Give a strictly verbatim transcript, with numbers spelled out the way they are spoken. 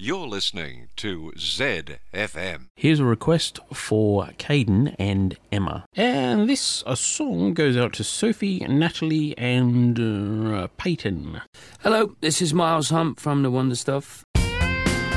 You're listening to Z F M. Here's a request for Caden and Emma. And this a song goes out to Sophie, Natalie and uh, Peyton. Hello, this is Miles Hump from The Wonder Stuff.